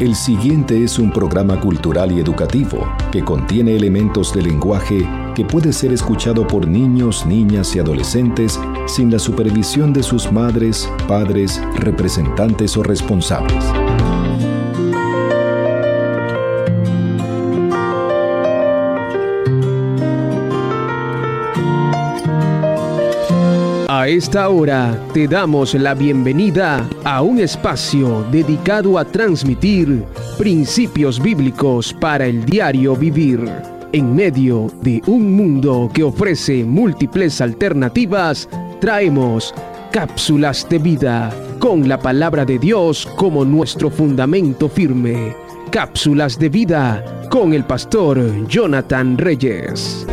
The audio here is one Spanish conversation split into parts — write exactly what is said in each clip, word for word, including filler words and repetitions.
El siguiente es un programa cultural y educativo que contiene elementos de lenguaje que puede ser escuchado por niños, niñas y adolescentes sin la supervisión de sus madres, padres, representantes o responsables. A esta hora te damos la bienvenida a un espacio dedicado a transmitir principios bíblicos para el diario vivir. En medio de un mundo que ofrece múltiples alternativas, traemos cápsulas de vida con la palabra de Dios como nuestro fundamento firme. Cápsulas de vida con el pastor Jonathan Reyes.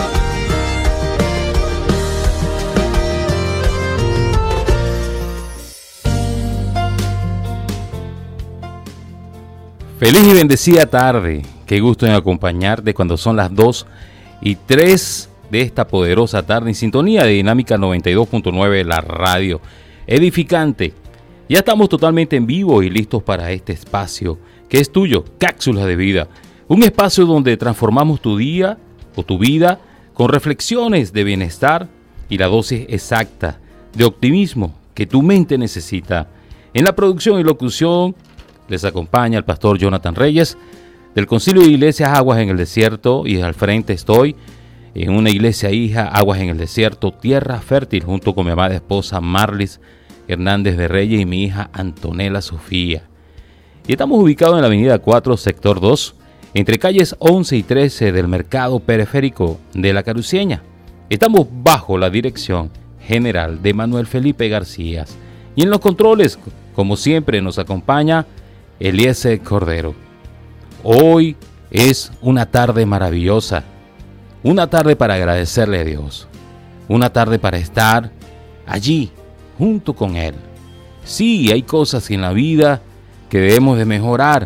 Feliz y bendecida tarde. Qué gusto en acompañarte cuando son las dos y tres de esta poderosa tarde en sintonía de Dinámica noventa y dos punto nueve, la radio edificante. Ya estamos totalmente en vivo y listos para este espacio que es tuyo, Cápsulas de Vida. Un espacio donde transformamos tu día o tu vida con reflexiones de bienestar y la dosis exacta de optimismo que tu mente necesita. En la producción y locución les acompaña el pastor Jonathan Reyes del Concilio de Iglesias Aguas en el Desierto, y al frente estoy en una iglesia hija, Aguas en el Desierto, Tierra Fértil, junto con mi amada esposa Marlis Hernández de Reyes y mi hija Antonella Sofía. Y estamos ubicados en la avenida cuatro, sector dos, entre calles once y trece del mercado periférico de La Caruceña. Estamos bajo la dirección general de Manuel Felipe García. Y en los controles, como siempre, nos acompaña Eliezer Cordero. Hoy es una tarde maravillosa, una tarde para agradecerle a Dios, una tarde para estar allí junto con Él. Sí, hay cosas en la vida que debemos de mejorar,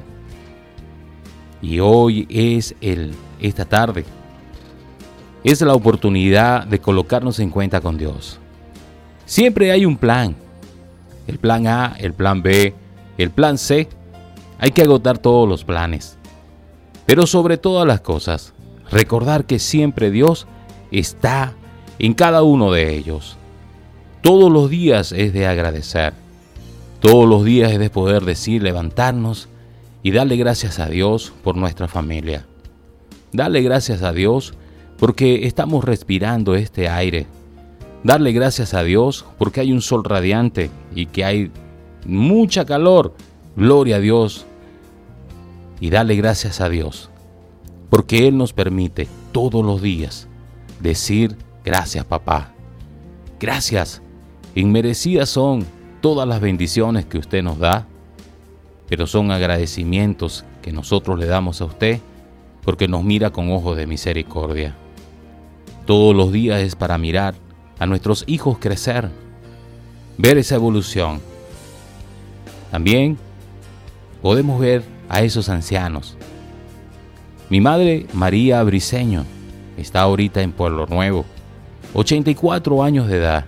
y hoy es el, esta tarde, es la oportunidad de colocarnos en cuenta con Dios. Siempre hay un plan, el plan A, el plan B, el plan C. Hay que agotar todos los planes, pero sobre todas las cosas, recordar que siempre Dios está en cada uno de ellos. Todos los días es de agradecer, todos los días es de poder decir, levantarnos y darle gracias a Dios por nuestra familia. Darle gracias a Dios porque estamos respirando este aire. Darle gracias a Dios porque hay un sol radiante y que hay mucha calor. Gloria a Dios. Y darle gracias a Dios, porque Él nos permite todos los días decir gracias, papá. Gracias. Inmerecidas son todas las bendiciones que usted nos da, pero son agradecimientos que nosotros le damos a usted porque nos mira con ojos de misericordia. Todos los días es para mirar a nuestros hijos crecer, ver esa evolución. También podemos ver a esos ancianos. Mi madre, María Briceño, está ahorita en Pueblo Nuevo, ochenta y cuatro años de edad.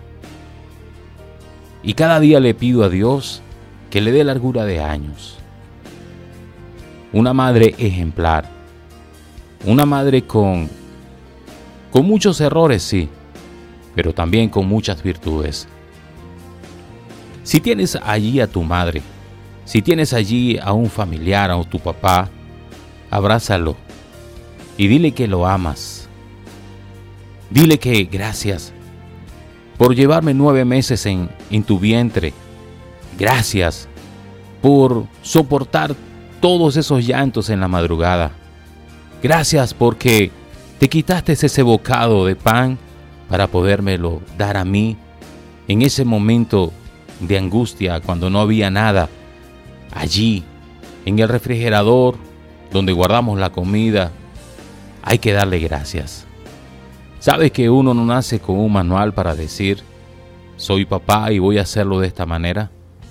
Y cada día le pido a Dios que le dé largura de años. Una madre ejemplar. Una madre con, con muchos errores, sí, pero también con muchas virtudes. Si tienes allí a tu madre, si tienes allí a un familiar, a tu papá, abrázalo y dile que lo amas. Dile que gracias por llevarme nueve meses en, en tu vientre. Gracias por soportar todos esos llantos en la madrugada. Gracias porque te quitaste ese bocado de pan para podérmelo dar a mí en ese momento de angustia cuando no había nada. Allí, en el refrigerador, donde guardamos la comida, hay que darle gracias. ¿Sabes que uno no nace con un manual para decir, soy papá y voy a hacerlo de esta manera?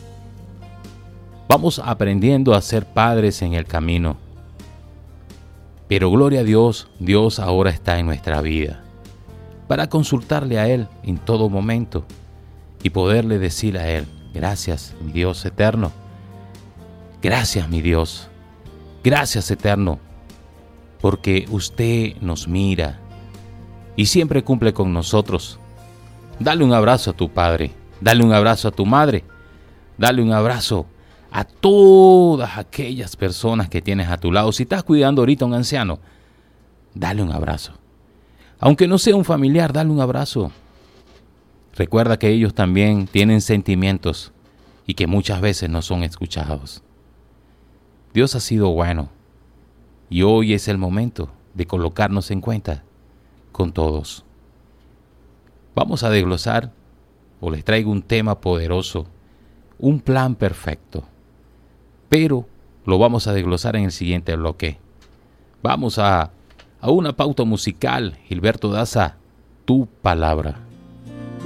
Vamos aprendiendo a ser padres en el camino. Pero gloria a Dios, Dios ahora está en nuestra vida para consultarle a Él en todo momento y poderle decir a Él, gracias, mi Dios eterno. Gracias, mi Dios, Gracias, Eterno, porque usted nos mira y siempre cumple con nosotros. Dale un abrazo a tu padre, dale un abrazo a tu madre, dale un abrazo a todas aquellas personas que tienes a tu lado. Si estás cuidando ahorita a un anciano, dale un abrazo. Aunque no sea un familiar, dale un abrazo. Recuerda que ellos también tienen sentimientos y que muchas veces no son escuchados. Dios ha sido bueno y hoy es el momento de colocarnos en cuenta con todos. Vamos a desglosar, o les traigo un tema poderoso, un plan perfecto, pero lo vamos a desglosar en el siguiente bloque. Vamos a, a una pauta musical. Gilberto Daza, Tu Palabra.